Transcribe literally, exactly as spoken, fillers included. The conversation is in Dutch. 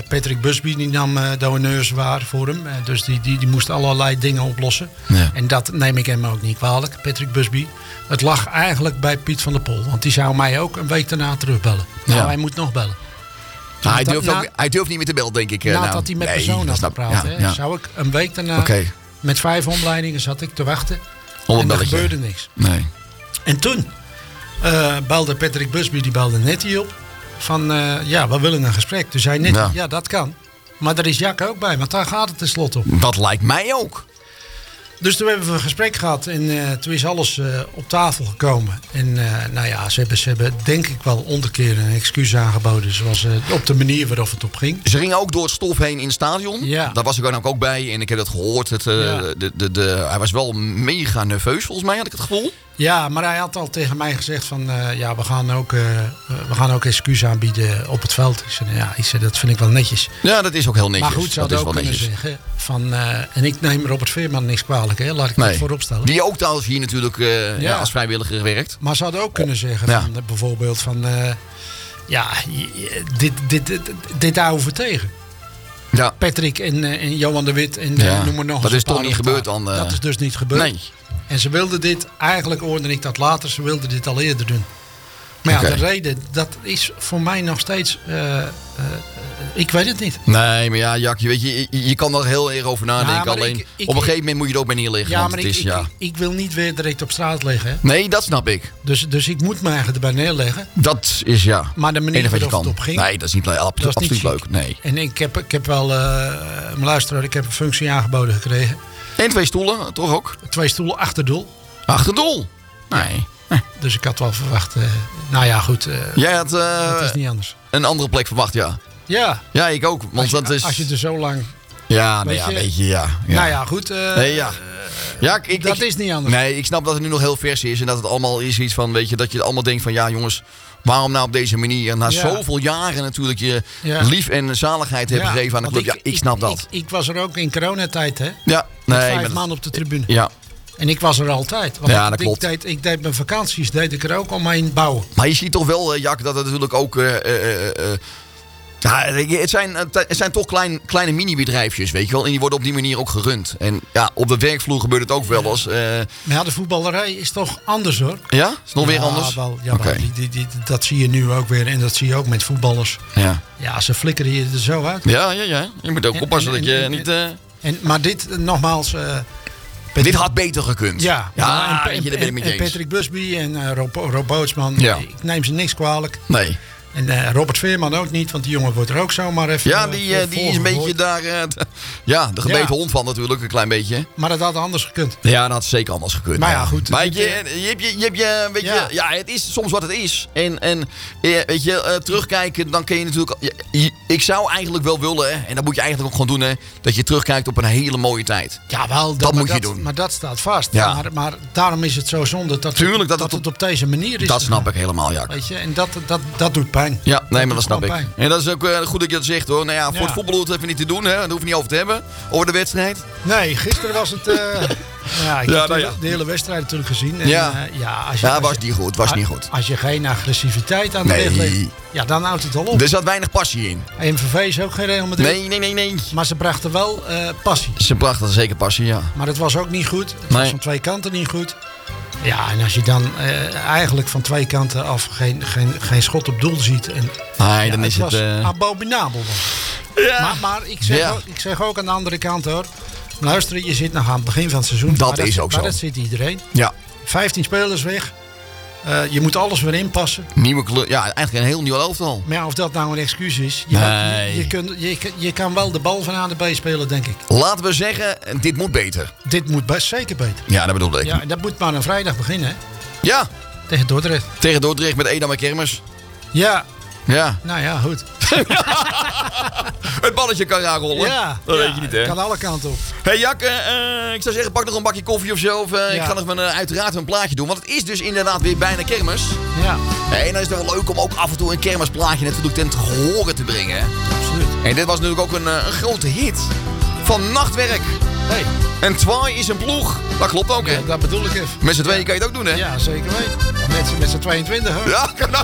Patrick Busby die nam uh, de honneurs waar voor hem. Uh, dus die, die, die moest allerlei dingen oplossen. Ja. En dat neem ik hem ook niet kwalijk, Patrick Busby. Het lag eigenlijk bij Piet van der Pol. Want die zou mij ook een week daarna terugbellen. Nou, Ja. hij moet nog bellen. Nou, hij, dat, durft na, ook, hij durft niet meer te bellen, denk ik. Nadat nou. hij met nee, personen had snap- gepraat. ja, hè, ja. Zou ik een week daarna Okay. met vijf omleidingen zat ik te wachten. Om een en er belletje. gebeurde niks. Nee. En toen uh, belde Patrick Busby, die belde Nettie op. Van, uh, ja, we willen een gesprek. Toen zei Nettie, ja. ja, dat kan. Maar daar is Jack ook bij, want daar gaat het tenslotte om. Dat lijkt mij ook. Dus toen hebben we een gesprek gehad en uh, toen is alles uh, op tafel gekomen. En uh, nou ja, ze hebben, ze hebben denk ik wel onderkeer een excuus aangeboden. Zoals uh, op de manier waarop het op ging. Ze gingen ook door het stof heen in het stadion. Ja. Daar was ik dan ook bij en ik heb dat gehoord. Het, uh, Ja. de, de, de, hij was wel mega nerveus volgens mij, had ik het gevoel. Ja, maar hij had al tegen mij gezegd van uh, ja, we gaan ook, uh, we gaan ook excuus aanbieden op het veld. Ik zei, ja, ik zei, dat vind ik wel netjes. Ja, dat is ook heel netjes. Maar goed, ze dat hadden is ook wel kunnen netjes. zeggen van, uh, en ik neem Robert Veerman niks kwalijk, hè, laat ik Nee. dat voorop stellen. Die ook trouwens hier natuurlijk uh, ja. Ja, als vrijwilliger werkt. Maar ze hadden ook kunnen zeggen Ja. van, uh, bijvoorbeeld van, uh, ja, dit, dit, dit, dit houden we tegen. Ja. Patrick en, uh, en Johan de Wit en Ja. uh, noem maar nog Dat eens is toch een paar niet op gebeurd tafel. dan? Uh... Dat is dus niet gebeurd. Nee. En ze wilden dit, eigenlijk hoorde ik dat later, ze wilden dit al eerder doen. Maar ja, Okay. de reden, dat is voor mij nog steeds, uh, uh, ik weet het niet. Nee, maar ja, Jack, je, weet, je, je kan er heel erg over nadenken. Ja, maar Alleen ik- ik- op een gegeven moment moet je er ook bij neerleggen. Ja, want maar het ik, is, ik, ja. ik, ik wil niet weer direct op straat liggen. Hè? Nee, dat snap ik. Dus, dus ik moet me eigenlijk erbij neerleggen. Dat is ja. Maar de manier Enig wat je waarop het kan. op ging. Nee, dat is niet le- absoluut, Dat is niet absoluut chic. leuk. Nee. En ik heb, ik heb wel, uh, mijn luisteraar, ik heb een functie aangeboden gekregen. En twee stoelen, toch ook? Twee stoelen achter doel. Achterdoel. Nee. Dus ik had wel verwacht, uh, nou ja goed, uh, Jij had uh, het is niet anders. een andere plek verwacht, ja. Ja, Ja, ik ook. Want als je, dat is... als je er zo lang... Ja, nee, weet ja, je- weet je, ja. ja. Nou ja, goed. Uh, Nee, ja. Ja, ik, ik, dat ik- is niet anders. Nee, ik snap dat het nu nog heel vers is. En dat het allemaal is iets van, weet je, dat je allemaal denkt van, ja jongens, waarom nou op deze manier? Na Ja. zoveel jaren natuurlijk je Ja. lief en zaligheid hebt Ja, gegeven aan de want club. Ja, ik snap dat. Ik, ik was er ook in coronatijd, hè? Ja, Met nee, vijf maar dat- man op de tribune. Ja, En ik was er altijd. Want Ja, ik, dat klopt. Ik deed, ik deed mijn vakanties, deed ik er ook al mee in bouwen. maar je ziet toch wel, eh, Jack, dat het natuurlijk ook... eh, eh, eh, eh, ja, het zijn, het zijn toch klein, kleine mini-bedrijfjes, weet je wel. En die worden op die manier ook gerund. En ja, op de werkvloer gebeurt het ook wel eens. eh, Maar ja, de voetballerij is toch anders, hoor. ja, is het nog weer Ja, anders? Wel, ja, Oké. wel, die, die, die, dat zie je nu ook weer. En dat zie je ook met voetballers. Ja. Ja, ze flikkeren je er zo uit. Ja, ja, ja. Je moet ook En- oppassen en- dat je en- niet... eh, En, maar dit, eh, nogmaals... uh, dit had beter gekund. Ja, ja en, weet je, daar ben ik met je en eens. Patrick Busby en uh, Rob, Rob Bootsman. Ja. Ik neem ze niks kwalijk. Nee. En uh, Robert Veerman ook niet, want die jongen wordt er ook zomaar even... Ja, uh, die, voor- eh, die is een beetje voorgegooid. daar... eh, t- ja, de gebeten Ja. hond van natuurlijk, een klein beetje. Maar dat had anders gekund. Ja, dat had zeker anders gekund. Maar ja, goed, Maar dit, je, je, hebt je, je, hebt je, weet je, Ja. ja, het is soms wat het is. En, en eh, weet je, eh, terugkijken, dan kun je natuurlijk... ja, je- ik zou eigenlijk wel willen, hè, en dat moet je eigenlijk ook gewoon doen, hè, dat je terugkijkt op een hele mooie tijd. Ja, wel, dat, Dat maar moet je dat, doen. Maar dat staat vast. Ja. Maar, maar daarom is het zo zonde dat, Tuurlijk, het, dat dat, het het op deze manier is. Dat snap ik helemaal, Jack. Weet je, en dat, dat, dat doet pijn. Ja, nee, maar dat doet snap ik. gewoon pijn. En dat is ook eh, goed dat je dat zegt, hoor. Nou ja, voor Ja. het voetbal hoeft het even niet te doen, hè. Daar hoef je niet over te hebben. Over de wedstrijd. Nee, gisteren was het... uh, ja, ik Ja, heb nou de, ja. de hele wedstrijd natuurlijk gezien. En, Ja. uh, ja, als je, Ja, als was je- niet goed, was a- niet goed. Als je geen agressiviteit aan de Nee. weg legt, ja, dan houdt het al op. Er zat weinig passie in. M V V is ook geen Real Madrid. Nee, nee, nee, nee. Maar ze brachten wel uh, passie. Ze brachten zeker passie, ja. Maar het was ook niet goed. Het Nee. was van twee kanten niet goed. Ja, en als je dan uh, eigenlijk van twee kanten af geen, geen, geen schot op doel ziet. En, Nee, ja, dan is het het... was eh, abominabel. ja. Maar, maar ik, zeg Ja. ook, ik zeg ook aan de andere kant hoor. Luister, je zit nog aan het begin van het seizoen. Dat maar is ook maar zo. dat zit iedereen. ja, vijftien spelers weg. Uh, je moet alles weer inpassen. nieuwe kleur. Ja, eigenlijk een heel nieuw elftal. Maar ja, of dat nou een excuus is. Je, Nee. je, je, kunt, je, je kan wel de bal van A naar B spelen, denk ik. Laten we zeggen, dit moet beter. Dit moet best zeker beter. Ja, dat bedoel ik. Ja, en dat moet maar een vrijdag beginnen, hè? Ja, Tegen Dordrecht. tegen Dordrecht met Edam en Kermis. Ja, Ja, nou ja, goed. het balletje kan raar rollen. Ja, dat ja, weet je niet, hè. kan alle kanten op. Hey Jack, uh, uh, ik zou zeggen, pak nog een bakje koffie of zo. Of, uh, Ja. Ik ga nog een, uh, uiteraard een plaatje doen. Want het is dus inderdaad weer bijna kermis. Ja, Hey, en dan is het wel leuk om ook af en toe een kermisplaatje natuurlijk ten horen te brengen. Hè? absoluut. En dit was natuurlijk ook een, uh, een grote hit van Nachtwerk. Hey, En Twaai is een ploeg. Dat klopt ook, hè. ja, dat bedoel ik even. Met z'n tweeën kan je het ook doen, hè. Ja, zeker weten. Met, z'n- met z'n tweeëntwintig, hoor. Ja, kan nou